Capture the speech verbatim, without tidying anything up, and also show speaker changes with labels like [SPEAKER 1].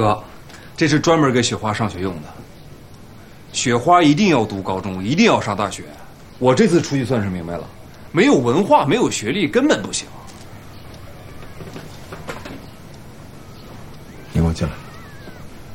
[SPEAKER 1] 哥，这是专门给雪花上学用的。雪花一定要读高中，一定要上大学。我这次出去算是明白了，没有文化、没有学历根本不行。
[SPEAKER 2] 你跟我进来。